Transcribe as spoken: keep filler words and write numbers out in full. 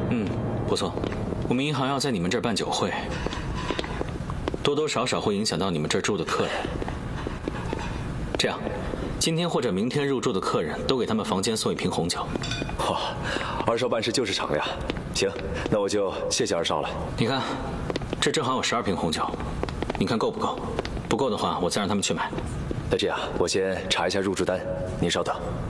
嗯，不错。我们银行要在你们这儿办酒会，多多少少会影响到你们这儿住的客人。这样，今天或者明天入住的客人都给他们房间送一瓶红酒。 哇，二少办事就是敞亮。行，那我就谢谢二少了。 你看，这正好有十二瓶红酒，你看够不够？不够的话，我再让他们去买。 那这样，我先查一下入住单，您稍等。